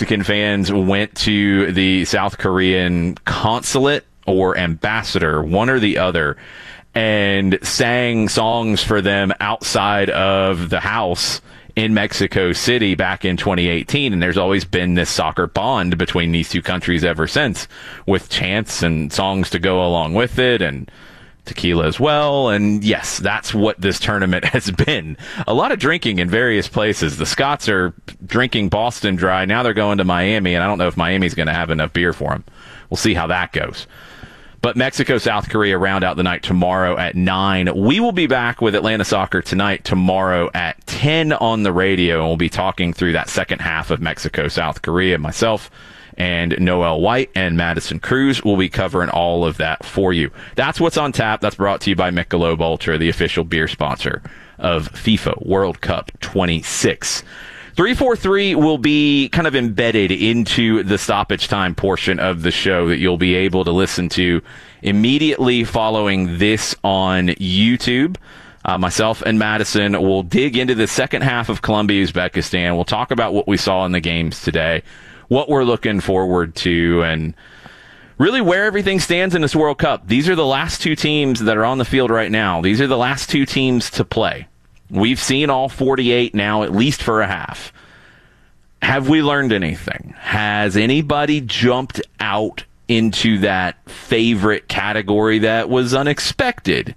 Mexican fans went to the South Korean consulate or ambassador, one or the other, and sang songs for them outside of the house in Mexico City back in 2018. And there's always been this soccer bond between these two countries ever since, with chants and songs to go along with it, and tequila as well. And yes, that's what this tournament has been. A lot of drinking in various places. The Scots are drinking Boston dry. Now they're going to Miami, and I don't know if Miami's going to have enough beer for them. We'll see how that goes. But Mexico, South Korea round out the night tomorrow at 9. We will be back with Atlanta Soccer Tonight tomorrow at 10 on the radio, and we'll be talking through that second half of Mexico, South Korea. Myself and Noel White and Madison Cruz will be covering all of that for you. That's what's on tap. That's brought to you by Michelob Ultra, the official beer sponsor of FIFA World Cup 26. 343 will be kind of embedded into the stoppage time portion of the show that you'll be able to listen to immediately following this on YouTube. Myself and Madison will dig into the second half of Colombia-Uzbekistan. We'll talk about what we saw in the games today, what we're looking forward to, and really where everything stands in this World Cup. These are the last two teams that are on the field right now. These are the last two teams to play. We've seen all 48 now, at least for a half. Have we learned anything? Has anybody jumped out into that favorite category that was unexpected?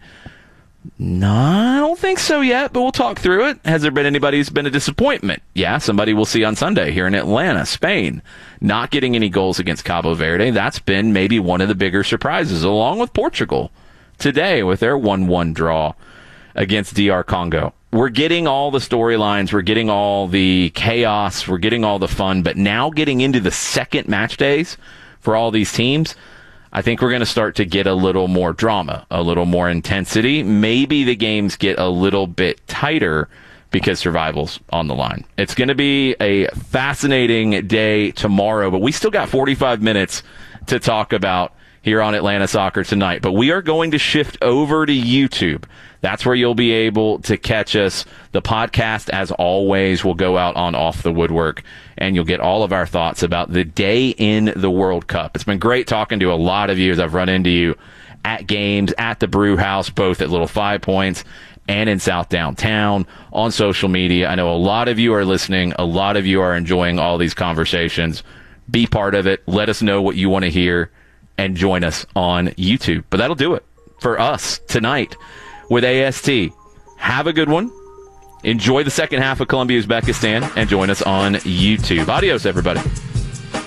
No, I don't think so yet, but we'll talk through it. Has there been anybody who's been a disappointment? Yeah, somebody we'll see on Sunday here in Atlanta, Spain. Not getting any goals against Cabo Verde. That's been maybe one of the bigger surprises, along with Portugal today with their 1-1 draw against DR Congo. We're getting all the storylines, we're getting all the chaos, we're getting all the fun, but now getting into the second match days for all these teams, I think we're going to start to get a little more drama, a little more intensity. Maybe the games get a little bit tighter because survival's on the line. It's going to be a fascinating day tomorrow, but we still got 45 minutes to talk about here on Atlanta Soccer Tonight. But we are going to shift over to YouTube. That's where you'll be able to catch us. The podcast, as always, will go out on Off the Woodwork, and you'll get all of our thoughts about the day in the World Cup. It's been great talking to a lot of you as I've run into you at games, at the Brew House, both at Little 5 Points and in South Downtown, on social media. I know a lot of you are listening. A lot of you are enjoying all these conversations. Be part of it. Let us know what you want to hear, and join us on YouTube. But that'll do it for us tonight with AST. Have a good one. Enjoy the second half of Colombia-Uzbekistan, and join us on YouTube. Adios, everybody.